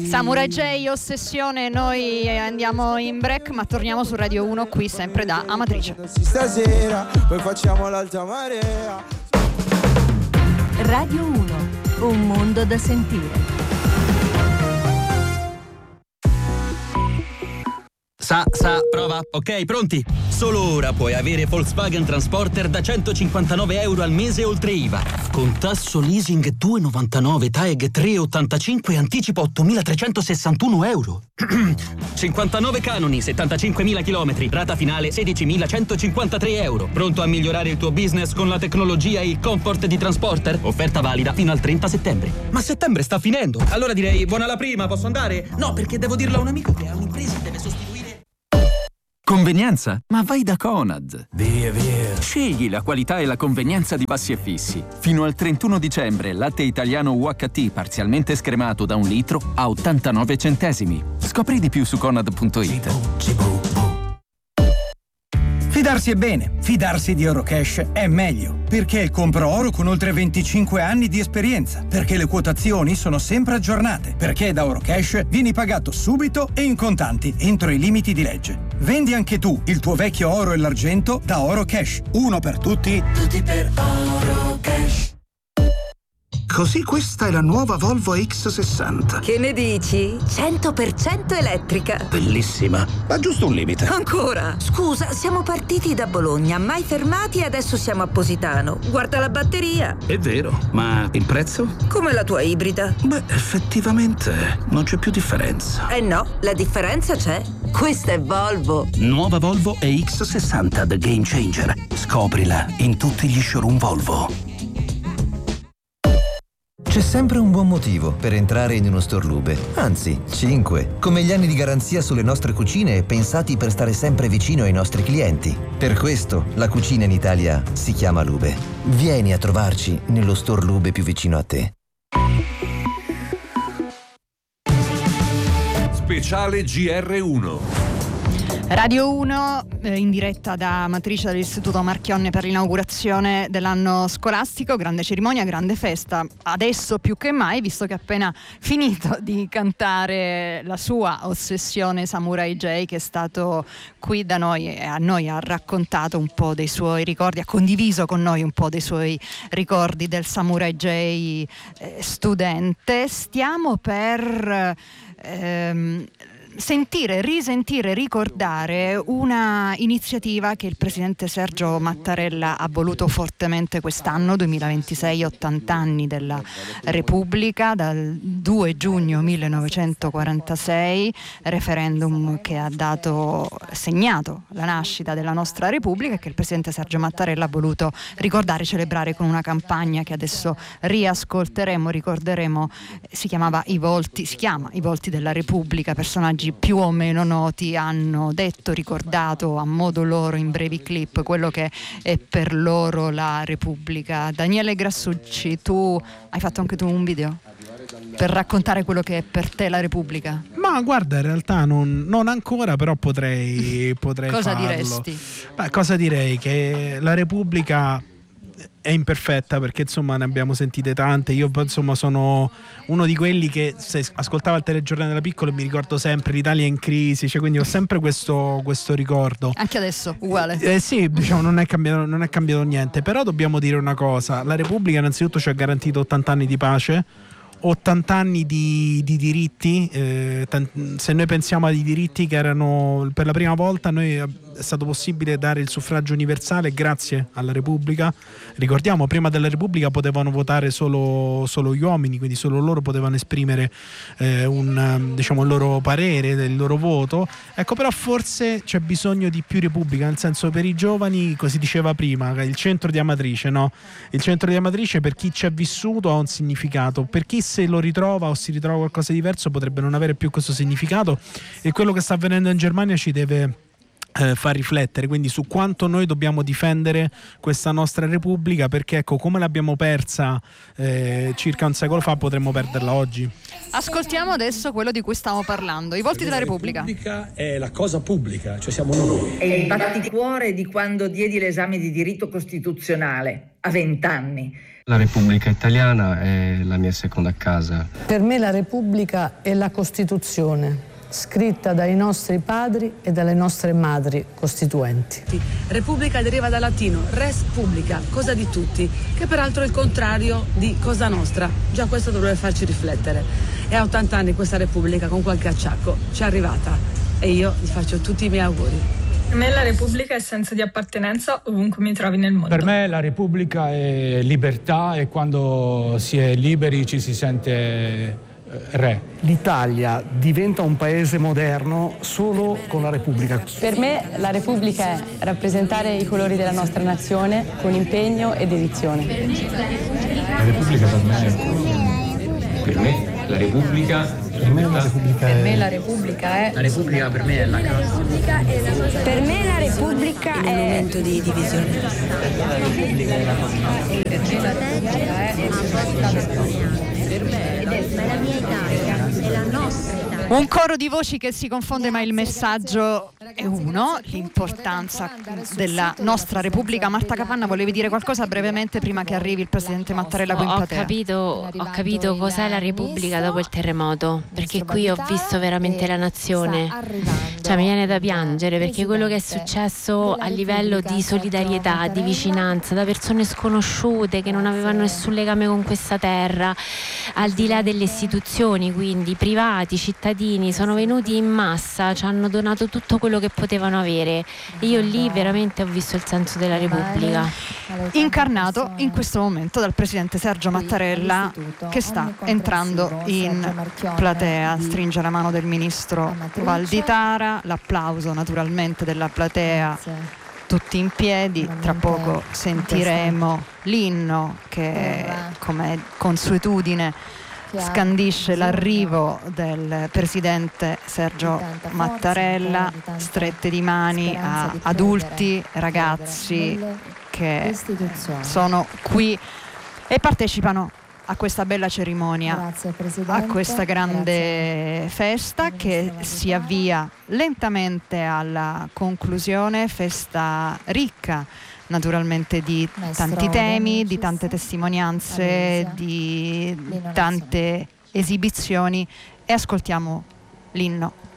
Samurai J, Ossessione. Noi andiamo in break, ma torniamo su Radio 1 qui sempre da Amatrice. Stasera poi facciamo l'alta marea. Radio 1, un mondo da sentire. Prova. Ok, pronti? Solo ora puoi avere Volkswagen Transporter da €159 al mese oltre IVA. Con tasso leasing 2,99, TAEG 3,85 e anticipo €8.361. 59 canoni, 75.000 chilometri, rata finale €16.153. Pronto a migliorare il tuo business con la tecnologia e il comfort di Transporter? Offerta valida fino al 30 settembre. Ma settembre sta finendo. Allora direi buona la prima, posso andare? No, perché devo dirlo a un amico che ha un'impresa e deve sostituire. Convenienza? Ma vai da Conad! Via! Scegli la qualità e la convenienza di Bassi e Fissi. Fino al 31 dicembre, latte italiano UHT parzialmente scremato da 1 litro a 89 centesimi. Scopri di più su Conad.it. Fidarsi è bene, fidarsi di Eurocash è meglio, perché è il compro oro con oltre 25 anni di esperienza, perché le quotazioni sono sempre aggiornate, perché da Eurocash vieni pagato subito e in contanti entro i limiti di legge. Vendi anche tu il tuo vecchio oro e l'argento da Eurocash. Uno per tutti, tutti per Eurocash. Così questa è la nuova Volvo X60. Che ne dici? 100% elettrica. Bellissima, ma giusto un limite. Ancora? Scusa, siamo partiti da Bologna, mai fermati e adesso siamo a Positano. Guarda la batteria. È vero, ma il prezzo? Come la tua ibrida. Beh, effettivamente non c'è più differenza. Eh no, la differenza c'è. Questa è Volvo. Nuova Volvo EX60 The Game Changer. Scoprila in tutti gli showroom Volvo. C'è sempre un buon motivo per entrare in uno store Lube, anzi 5, come gli anni di garanzia sulle nostre cucine pensati per stare sempre vicino ai nostri clienti. Per questo la cucina in Italia si chiama Lube. Vieni a trovarci nello store Lube più vicino a te. Speciale GR1. Radio 1 in diretta da Amatrice dell'Istituto Marchionne per l'inaugurazione dell'anno scolastico. Grande cerimonia, grande festa. Adesso più che mai, visto che ha appena finito di cantare la sua Ossessione Samurai J, che è stato qui da noi e a noi ha raccontato un po' dei suoi ricordi, ha condiviso con noi un po' dei suoi ricordi del Samurai J studente. Stiamo per risentire, ricordare una iniziativa che il presidente Sergio Mattarella ha voluto fortemente quest'anno, 2026, 80 anni della Repubblica, dal 2 giugno 1946, referendum che ha segnato la nascita della nostra Repubblica e che il presidente Sergio Mattarella ha voluto ricordare, celebrare con una campagna che adesso riascolteremo, ricorderemo. Si chiama I volti della Repubblica. Personaggi più o meno noti hanno detto, ricordato a modo loro in brevi clip quello che è per loro la Repubblica. Daniele Grassucci, tu hai fatto anche tu un video per raccontare quello che è per te la Repubblica? Ma guarda, in realtà non ancora, però potrei cosa farlo. Diresti? Cosa direi? Che la Repubblica è imperfetta, perché insomma ne abbiamo sentite tante. Io insomma sono uno di quelli che, se ascoltava il telegiornale da piccolo, mi ricordo sempre l'Italia in crisi, cioè, quindi ho sempre questo ricordo. Anche adesso uguale. Sì, diciamo non è cambiato niente. Però dobbiamo dire una cosa: la Repubblica innanzitutto ci ha garantito 80 anni di pace, 80 anni di diritti. Se noi pensiamo ai diritti che erano per la prima volta, è stato possibile dare il suffragio universale grazie alla Repubblica. Ricordiamo, prima della Repubblica potevano votare solo gli uomini, quindi solo loro potevano esprimere il loro parere, il loro voto. Ecco, però forse c'è bisogno di più Repubblica, nel senso, per i giovani, così diceva prima, il centro di Amatrice, no? Il centro di Amatrice per chi ci ha vissuto ha un significato, per chi se lo ritrova o si ritrova qualcosa di diverso potrebbe non avere più questo significato, e quello che sta avvenendo in Germania ci deve far riflettere quindi su quanto noi dobbiamo difendere questa nostra Repubblica, perché ecco, come l'abbiamo persa circa un secolo fa, potremmo perderla oggi. Ascoltiamo adesso quello di cui stiamo parlando, i volti della Repubblica. La Repubblica è la cosa pubblica, cioè siamo noi. È il batticuore di quando diedi l'esame di diritto costituzionale, a 20 anni. La Repubblica Italiana è la mia seconda casa. Per me la Repubblica è la Costituzione, scritta dai nostri padri e dalle nostre madri costituenti. Repubblica deriva dal latino res publica, cosa di tutti, che peraltro è il contrario di cosa nostra. Già questo dovrebbe farci riflettere. E a 80 anni questa Repubblica con qualche acciacco ci è arrivata e io gli faccio tutti i miei auguri. Per me la Repubblica è senso di appartenenza ovunque mi trovi nel mondo. Per me la Repubblica è libertà e quando si è liberi ci si sente re. L'Italia diventa un paese moderno solo con la Repubblica. Per me la Repubblica è rappresentare i colori della nostra nazione con impegno e dedizione. La Repubblica per me la Repubblica. Per me la Repubblica è... La Repubblica per me è la casa. Per me la Repubblica è... Un momento di divisione. La Repubblica è la nostra. Per me la Repubblica è... Per me la mia Italia, è la nostra Italia. Un coro di voci che si confonde, ma il messaggio è uno, l'importanza della nostra Repubblica. Marta Capanna, volevi dire qualcosa brevemente prima che arrivi il presidente Mattarella qui in platea? Ho capito cos'è la Repubblica dopo il terremoto, perché qui ho visto veramente la nazione. Cioè mi viene da piangere, perché quello che è successo a livello di solidarietà, di vicinanza, da persone sconosciute che non avevano nessun legame con questa terra, al di là delle istituzioni, quindi privati, cittadini, sono venuti in massa, ci hanno donato tutto quello che potevano avere. E io lì veramente ho visto il senso della Repubblica. Incarnato in questo momento dal presidente Sergio Mattarella, che sta entrando in platea, stringe la mano del ministro Valditara, l'applauso naturalmente della platea, tutti in piedi. Tra poco sentiremo l'inno che, come consuetudine, scandisce l'arrivo del presidente Sergio Mattarella, strette di mani a adulti, ragazzi che sono qui e partecipano a questa bella cerimonia, a questa grande festa che si avvia lentamente alla conclusione, festa ricca naturalmente di tanti temi, di tante testimonianze, di tante esibizioni, e ascoltiamo l'inno.